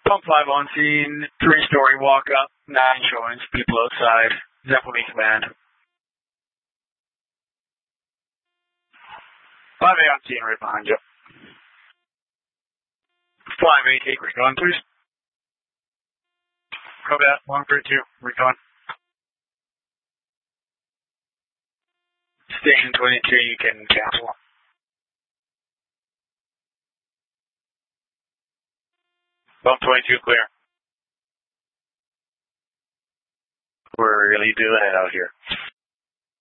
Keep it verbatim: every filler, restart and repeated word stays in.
Pump five on scene, three-story walk-up, nine showings, people outside. Zeppelin command. five A on scene right behind you. five A, take recon, please. Copy that, one three two, recon. Station twenty-two, you can cancel. Bump twenty-two, clear. We're really doing it out here.